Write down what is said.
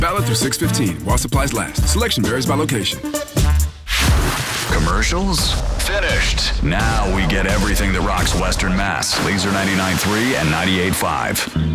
Valid through 6/15 while supplies last. Selection varies by location. Commercials? Finished. Now we get everything that rocks Western Mass. Laser 99.3 and 98.5.